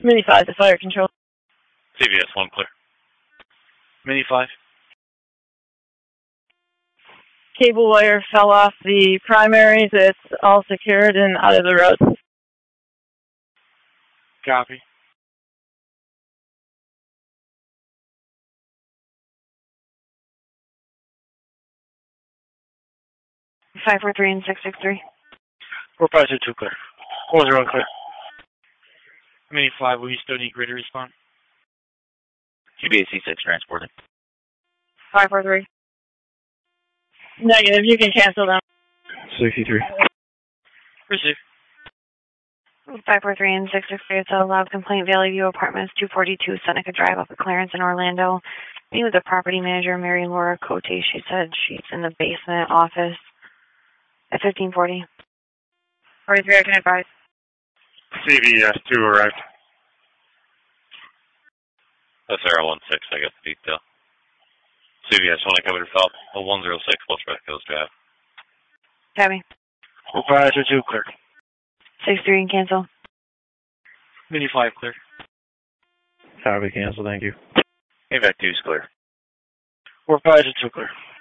Mini 5 to fire control. CVS 1 clear. Mini 5. Cable wire fell off the primaries. It's all secured and out of the road. Copy. Five, 4, 3, and 663. 4522 clear. 401 clear. Mini 5, will you still need greater response? CBA C6 transporting. 5, 4, 3. Negative, you can cancel them. 63. Receive. 5, 4, 3, and 663. It's a loud complaint. Valley View Apartments, 242 Seneca Drive up at Clarence in Orlando. Meeting with the property manager, Mary Laura Cote. She said she's in the basement office at 1540. 43, I can advise. CVS 2 arrived. That's Arrow 16, I got the detail. CVS 1, I covered yourself. 106, West Red Coast Drive. Tabby. 4522 clear. 63 and cancel. Mini 5 clear. Copy, cancel, thank you. AVAC 2 is clear. 4522 clear.